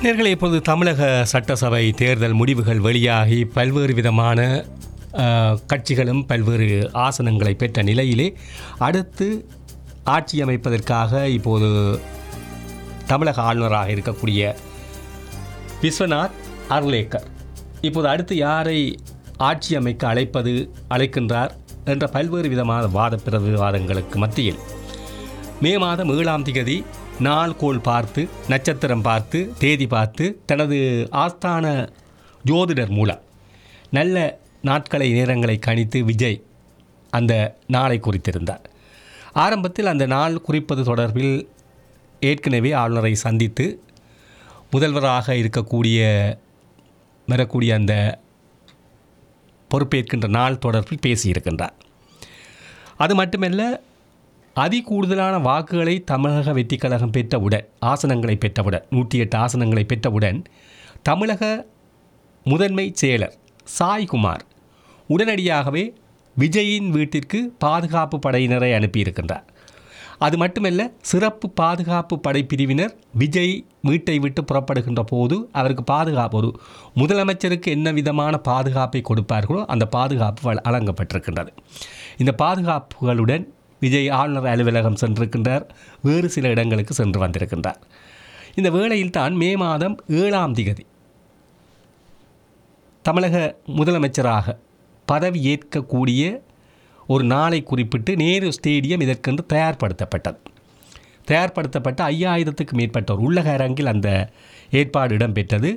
நேயர்களே, இப்போது தமிழக சட்டசபை தேர்தல் முடிவுகள் வெளியாகி பல்வேறு விதமான கட்சிகளும் பல்வேறு ஆசனங்களை பெற்ற நிலையிலே அடுத்து ஆட்சி அமைப்பதற்காக இப்போது தமிழக ஆளுநராக இருக்கக்கூடிய விஸ்வநாத் அர்லேக்கர் இப்போது அடுத்து யாரை ஆட்சி அமைக்க அழைக்கின்றார் என்ற பல்வேறு விதமான வாத பிரதிவாதங்களுக்கு மத்தியில் மே மாதம் 7ஆம் தேதி நாள்கோள் பார்த்து நட்சத்திரம் பார்த்து தேதி பார்த்து தனது ஆஸ்தான ஜோதிடர் மூலம் நல்ல நாட்களை நேரங்களை கணித்து விஜய் அந்த நாளை குறித்திருந்தார். ஆரம்பத்தில் அந்த நாள் குறிப்பது தொடர்பில் ஏற்கனவே ஆளுநரை சந்தித்து முதல்வராக வரக்கூடிய அந்த பொறுப்பேற்கின்ற நாள் தொடர்பில் பேசியிருக்கின்றார். அது மட்டுமல்ல, கூடுதலான வாக்குகளை தமிழக வெற்றி கழகம் பெற்றவுடன் ஆசனங்களை பெற்றவுடன் 108 ஆசனங்களை பெற்றவுடன் தமிழக முதன்மை செயலர் சாய்குமார் உடனடியாகவே விஜயின் வீட்டிற்கு பாதுகாப்பு படையினரை அனுப்பியிருக்கின்றார். அது மட்டுமல்ல, சிறப்பு பாதுகாப்பு படைப்பிரிவினர் விஜய் வீட்டை விட்டு புறப்படுகின்ற போது அவருக்கு பாதுகாப்பு, ஒரு முதலமைச்சருக்கு என்ன விதமான பாதுகாப்பை கொடுப்பார்களோ அந்த பாதுகாப்பு வழங்கப்பட்டிருக்கின்றது. இந்த பாதுகாப்புகளுடன் விஜய் ஆளுநர் அலுவலகம் சென்றிருக்கின்றார். வேறு சில இடங்களுக்கு சென்று வந்திருக்கின்றார். இந்த வேளையில் தான் மே மாதம் 7ஆம் தேதி தமிழக முதலமைச்சராக பதவி ஏற்கக்கூடிய ஒரு நாளை குறிப்பிட்டு நேரு ஸ்டேடியம் இதற்கென்று தயார்படுத்தப்பட்ட 5000த்துக்கு மேற்பட்டோர் உள்ளக அரங்கில் அந்த ஏற்பாடு இடம்பெற்றது.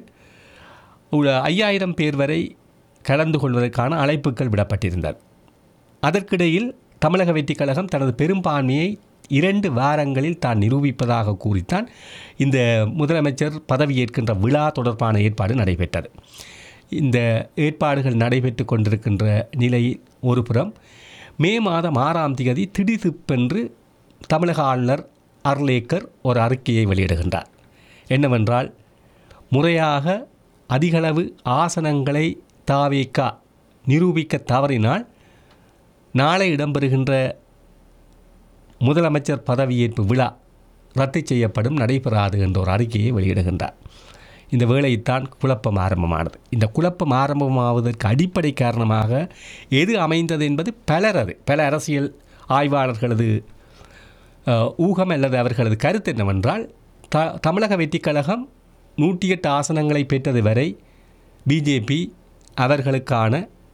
5000 பேர் வரை கலந்து கொள்வதற்கான அழைப்புகள் விடப்பட்டிருந்தது. அதற்கிடையில் தமிழக வெற்றி கழகம் தனது பெரும்பான்மையை 2 வாரங்களில் தான் நிரூபிப்பதாக கூறித்தான் இந்த முதலமைச்சர் பதவியேற்கின்ற விழா தொடர்பான ஏற்பாடு நடைபெற்றது. இந்த ஏற்பாடுகள் நடைபெற்று கொண்டிருக்கின்ற நிலையில் ஒருபுறம் மே மாதம் 6ஆம் தேதி திடீரென்று தமிழக ஆளுநர் அர்லேக்கர் ஒரு அறிக்கையை வெளியிடுகின்றார். என்னவென்றால், முறையாக அதிகளவு ஆசனங்களை தாவேகா நிரூபிக்க தவறினால் நாளை இடம்பெறுகின்ற முதலமைச்சர் பதவியேற்பு விழா ரத்து செய்யப்படும், நடைபெறாது என்ற ஒரு அறிக்கையை வெளியிடுகின்றார். இந்த வேளைத்தான் குழப்பம் ஆரம்பமானது. இந்த குழப்பம் ஆரம்பமாவதற்கு அடிப்படை காரணமாக எது அமைந்தது என்பது பல அரசியல் ஆய்வாளர்களது ஊகம் அல்லது அவர்களது கருத்து என்னவென்றால், தமிழக வெற்றி கழகம் 108 ஆசனங்களை பெற்றது வரை பிஜேபி அவர்களுக்கான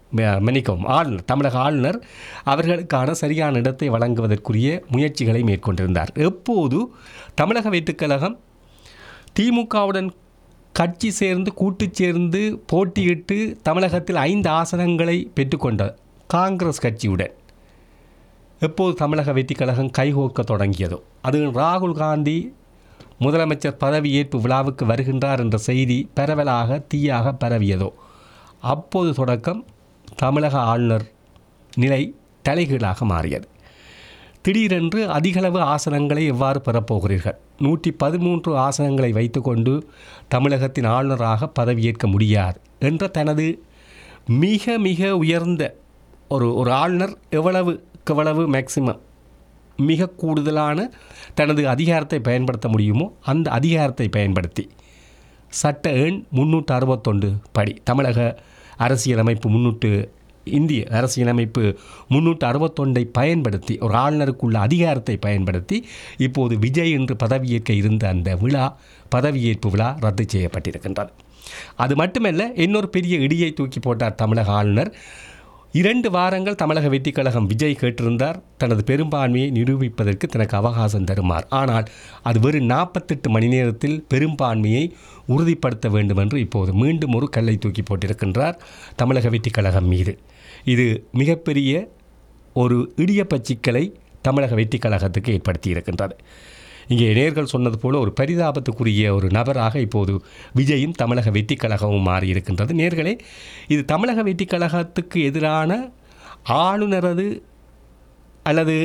தமிழக ஆளுநர் அவர்களுக்கான சரியான இடத்தை வழங்குவதற்குரிய முயற்சிகளை மேற்கொண்டிருந்தார். எப்போது தமிழக வெற்றி கழகம் திமுகவுடன் கட்சி சேர்ந்து கூட்டு சேர்ந்து போட்டியிட்டு தமிழகத்தில் 5 ஆசனங்களை பெற்றுக்கொண்ட காங்கிரஸ் கட்சியுடன் எப்போது தமிழக வெற்றி கழகம் கைகோர்க்க தொடங்கியதோ, அது ராகுல் காந்தி முதலமைச்சர் பதவியேற்பு விழாவுக்கு வருகின்றார் என்ற செய்தி பரவலாக தீயாக பரவியதோ, அப்போது தொடக்கம் தமிழக ஆளுநர் நிலை தலைகீழாக மாறியது. திடீரென்று அதிகளவு ஆசனங்களை எவ்வாறு பெறப்போகிறீர்கள், 113 ஆசனங்களை வைத்துக்கொண்டு தமிழகத்தின் ஆளுநராக பதவியேற்க முடியாது என்ற தனது மிக மிக உயர்ந்த ஒரு ஆளுநர் எவ்வளவு மேக்சிமம் மிக கூடுதலான தனது அதிகாரத்தை பயன்படுத்த முடியுமோ அந்த அதிகாரத்தை பயன்படுத்தி சட்ட எண் 361 படி தமிழக அரசியலமைப்பு இந்திய அரசியலமைப்பு 361 பயன்படுத்தி ஒரு ஆளுநருக்குள்ள அதிகாரத்தை பயன்படுத்தி இப்போது விஜய் என்று பதவியேற்க இருந்த அந்த பதவியேற்பு விழா ரத்து செய்யப்பட்டிருக்கின்றது. அது மட்டுமல்ல, இன்னொரு பெரிய இடியை தூக்கி போட்டார் தமிழக ஆளுநர். 2 வாரங்கள் தமிழக வெற்றி கழகம் விஜய் கேட்டிருந்தார் தனது பெரும்பான்மையை நிரூபிப்பதற்கு தனக்கு அவகாசம் தருமாறு. ஆனால் அது வெறும் 48 மணி நேரத்தில் பெரும்பான்மையை உறுதிப்படுத்த வேண்டும் என்று இப்போது மீண்டும் ஒரு கல்லை தூக்கி போட்டிருக்கின்றார் தமிழக வெற்றி கழகம் மீது. இது மிகப்பெரிய ஒரு இடியப்ப சிக்கலை தமிழக வெற்றி கழகத்துக்கு ஏற்படுத்தி இருக்கின்றது. இங்கே நேர்கள் சொன்னது போல ஒரு பரிதாபத்துக்குரிய ஒரு நபராக இப்போது விஜயும் தமிழக வெற்றி கழகமும் மாறியிருக்கின்றது. நேர்களே, இது தமிழக வெற்றி கழகத்துக்கு எதிரான ஆளுநரது அல்லது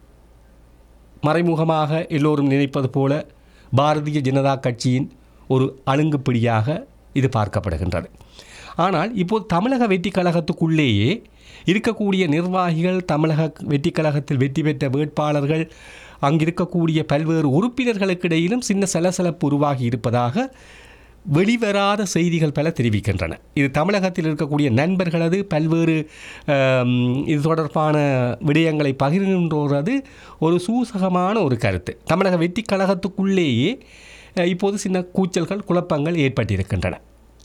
மறைமுகமாக எல்லோரும் நினைப்பது போல பாரதிய ஜனதா கட்சியின் ஒரு அழுங்குப்பிடியாக இது பார்க்கப்படுகின்றது. ஆனால் இப்போது தமிழக வெற்றி கழகத்துக்குள்ளேயே இருக்கக்கூடிய நிர்வாகிகள், தமிழக வெற்றி கழகத்தில் வெற்றி பெற்ற வேட்பாளர்கள், அங்கிருக்கக்கூடிய பல்வேறு உறுப்பினர்களுக்கு இடையிலும் சின்ன சலசலப்பு உருவாகி இருப்பதாக வெளிவராத செய்திகள் பல தெரிவிக்கின்றன. இது தமிழகத்தில் இருக்கக்கூடிய நண்பர்களது பல்வேறு இது தொடர்பான விடயங்களை பகிர்கின்றது ஒரு சூசகமான ஒரு கருத்து. தமிழக வெற்றி கழகத்துக்குள்ளேயே இப்போது சின்ன கூச்சல்கள் குழப்பங்கள் ஏற்பட்டிருக்கின்றன.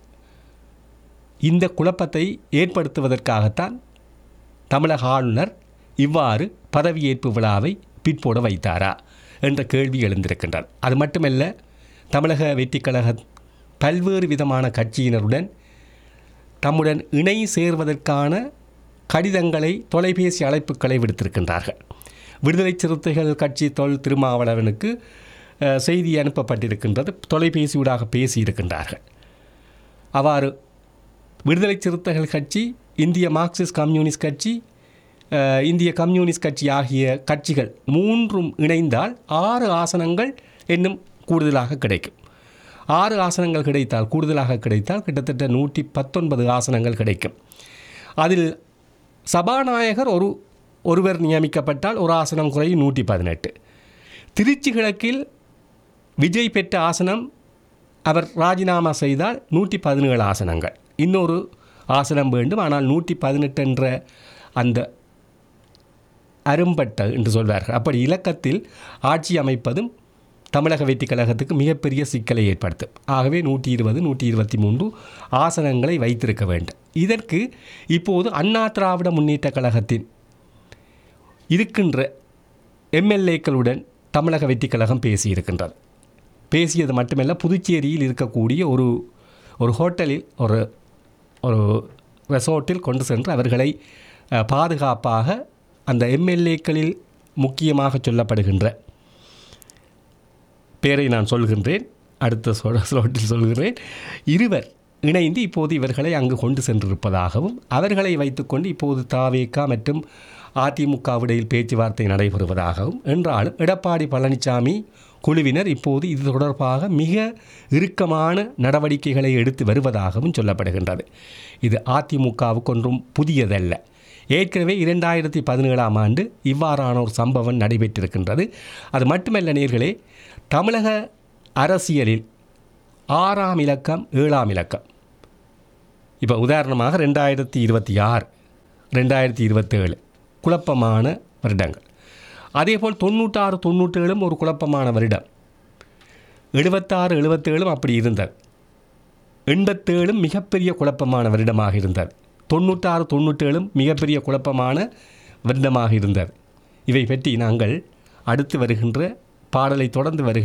இந்த குழப்பத்தை ஏற்படுத்துவதற்காகத்தான் தமிழக ஆளுநர் இவ்வாறு பதவியேற்பு விழாவை பிற்போட வைத்தாரா என்ற கேள்வி எழுந்திருக்கின்றது. அது மட்டுமல்ல, தமிழக வெற்றி கழக பல்வேறு விதமான கட்சியினருடன் தம்முடன் இணை சேர்வதற்கான கடிதங்களை, தொலைபேசி அழைப்புகளை விடுத்திருக்கின்றார்கள். விடுதலை சிறுத்தைகள் கட்சி திருமாவளவனுக்கு செய்தி அனுப்பப்பட்டிருக்கின்றது. தொலைபேசியூடாக பேசியிருக்கின்றார்கள். அவ்வாறு விடுதலை சிறுத்தைகள் கட்சி, இந்திய மார்க்சிஸ்ட் கம்யூனிஸ்ட் கட்சி, இந்திய கம்யூனிஸ்ட் கட்சி ஆகிய கட்சிகள் மூன்றும் இணைந்தால் 6 ஆசனங்கள் இன்னும் கூடுதலாக கிடைக்கும். 6 ஆசனங்கள் கூடுதலாக கிடைத்தால் கிட்டத்தட்ட 119 ஆசனங்கள் கிடைக்கும். அதில் சபாநாயகர் ஒருவர் நியமிக்கப்பட்டால் ஒரு ஆசனம் குறையும் 118. திருச்சி கிழக்கில் விஜய் பெற்ற ஆசனம் அவர் ராஜினாமா செய்தால் 117 ஆசனங்கள். இன்னொரு ஆசனம் வேண்டும். ஆனால் 118 என்ற அந்த அரும்பட்ட என்று சொல்வார்கள். அப்படி இலக்கத்தில் ஆட்சி அமைப்பதும் தமிழக வெற்றி கழகத்துக்கு மிகப்பெரிய சிக்கலை ஏற்படுத்தும். ஆகவே 120, 123 ஆசனங்களை வைத்திருக்க வேண்டும். இதற்கு இப்போது அண்ணா திராவிட முன்னேற்ற கழகத்தின் இருக்கின்ற எம்எல்ஏக்களுடன் தமிழக வெற்றி கழகம் பேசியிருக்கின்றது. பேசியது மட்டுமல்ல, புதுச்சேரியில் இருக்கக்கூடிய ஒரு ஹோட்டலில் ஒரு ரெசார்ட்டில் கொண்டு சென்று அவர்களை பாதுகாப்பாக அந்த எம்எல்ஏக்களில் முக்கியமாக சொல்லப்படுகின்ற பேரை நான் சொல்கின்றேன், அடுத்த ஸ்லோட்டில் சொல்கிறேன். இருவர் இணைந்து இப்போது இவர்களை அங்கு கொண்டு சென்றிருப்பதாகவும், அவர்களை வைத்துக்கொண்டு இப்போது தாவேகா மற்றும் அதிமுகவிடையில் பேச்சுவார்த்தை நடைபெறுவதாகவும், என்றாலும் எடப்பாடி பழனிசாமி குழுவினர் இப்போது இது தொடர்பாக மிக இறுக்கமான நடவடிக்கைகளை எடுத்து வருவதாகவும் சொல்லப்படுகின்றது. இது அதிமுகவுக்கு ஒன்றும் புதியதல்ல. ஏற்கனவே 2017ஆம் ஆண்டு இவ்வாறான ஒரு சம்பவம் நடைபெற்றிருக்கின்றது. அது மட்டுமல்ல நேயர்களே, தமிழக அரசியலில் 6ஆம் இலக்கம் 7ஆம் இலக்கம், இப்போ உதாரணமாக 2026, 2027 குழப்பமான வருடங்கள். அதேபோல் 96, 97 ஒரு குழப்பமான வருடம். 76, 77 அப்படி இருந்தது. 87 மிகப்பெரிய குழப்பமான வருடமாக இருந்தது. 96, 97 மிகப்பெரிய குழப்பமான வருடமாக இருந்தது. இவை பற்றி நாங்கள் அடுத்து வருகின்ற பாடலை தொடர்ந்து வருகின்ற